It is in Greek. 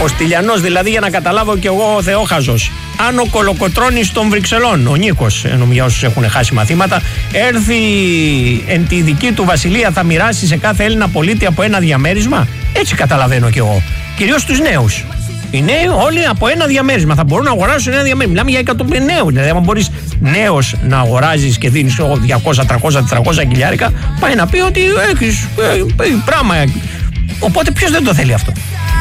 Ο Στυλιανός δηλαδή, για να καταλάβω κι εγώ ο Θεόχαζος, αν ο Κολοκοτρώνης των Βρυξελών, ο Νίκος, για όσους έχουν χάσει μαθήματα, έρθει εν τη δική του βασιλεία, θα μοιράσει σε κάθε Έλληνα πολίτη από ένα διαμέρισμα. Έτσι καταλαβαίνω κι εγώ. Κυρίως τους νέους. Οι νέοι όλοι από ένα διαμέρισμα θα μπορούν να αγοράσουν ένα διαμέρισμα. Μιλάμε για 150 νέους. Δηλαδή, αν μπορείς νέος να αγοράζεις και δίνεις 200, 300, 400 χιλιάρικα, πάει να πει ότι έχεις πράγμα. Οπότε ποιος δεν το θέλει αυτό.